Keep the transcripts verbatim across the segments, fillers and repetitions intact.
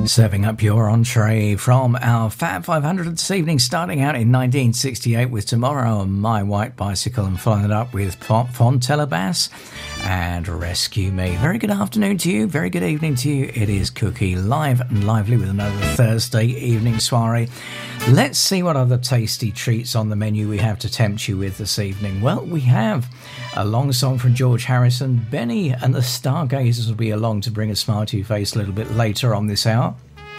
Serving up your entree from our Fab five hundred this evening, starting out in nineteen sixty-eight with Tomorrow on My White Bicycle, and following it up with Fontella Bass and Rescue Me. Very good afternoon to you, very good evening to you. It is Cookie, live and lively with another Thursday evening soiree. Let's see what other tasty treats on the menu we have to tempt you with this evening. Well, we have a long song from George Harrison. Benny and the Stargazers will be along to bring a smile to your face a little bit later on this hour.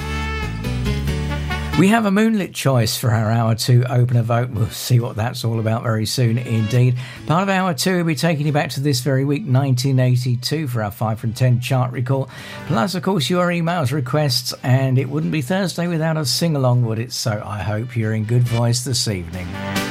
We have a moonlit choice for our hour two opener vote. We'll see what that's all about very soon indeed. Part of hour two will be taking you back to this very week, nineteen eighty-two, for our five from ten chart recall. Plus, of course, your emails, requests, and it wouldn't be Thursday without a sing-along, would it? So I hope you're in good voice this evening.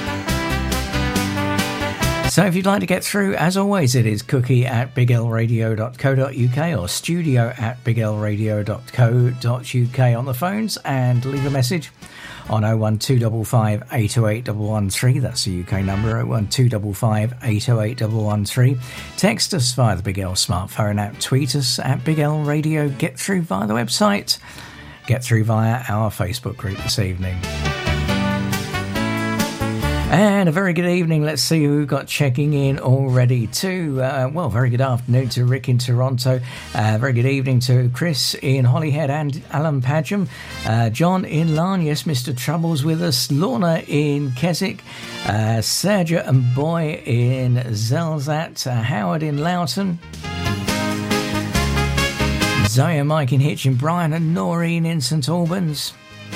So if you'd like to get through, as always, it is cookie at big l radio dot co dot uk or studio at big l radio dot co dot uk on the phones, and leave a message on oh one two five five, eight oh eight one one three. That's the U K number, oh one two five five, eight oh eight one one three. Text us via the Big L smartphone app, tweet us at Big L Radio, get through via the website, get through via our Facebook group this evening. And a very good evening. Let's see who we've got checking in already too. Uh, well, very good afternoon to Rick in Toronto. Uh, very good evening to Chris in Holyhead and Alan Padgham. Uh, John in Larne. Yes, Mister Trouble's with us. Lorna in Keswick. Uh, Sergio and Boy in Zelzat. Uh, Howard in Loughton. Zoe and Mike in Hitchin. Brian and Noreen in St Albans.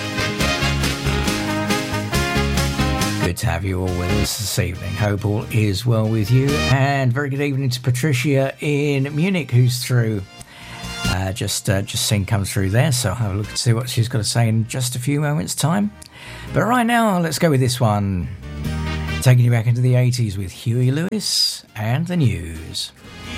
Good to have you all with us this evening. Hope all is well with you. And very good evening to Patricia in Munich, who's through. Uh, just uh, just seen come through there, so I'll have a look and see what she's got to say in just a few moments' time. But right now, let's go with this one. Taking you back into the eighties with Huey Lewis and the News.